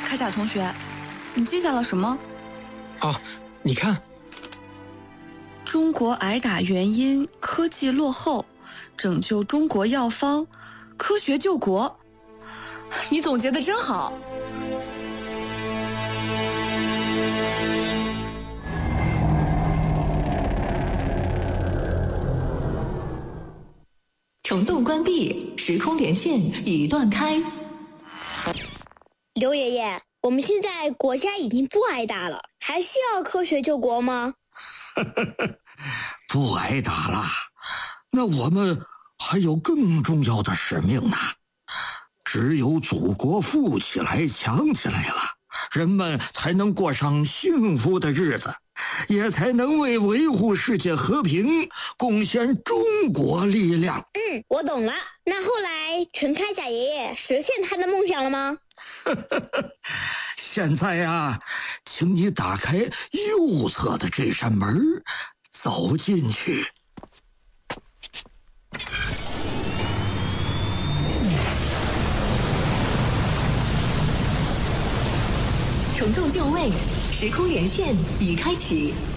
卡甲同学，你记下了什么？ 哦，你看， 中国挨打原因：科技落后，拯救中国药方，科学救国。你总结得真好。 虫洞关闭，时空连线已断开。 刘爷爷，我们现在国家已经不挨打了，还需要科学救国吗？ 不挨打了，那我们还有更重要的使命呢。只有祖国富起来、强起来了，人们才能过上幸福的日子，也才能为维护世界和平贡献中国力量。 我懂了。那后来陈开甲爷爷实现他的梦想了吗？ 现在啊，请你打开右侧的这扇门，走进去。 虫洞就位，时空连线已开启。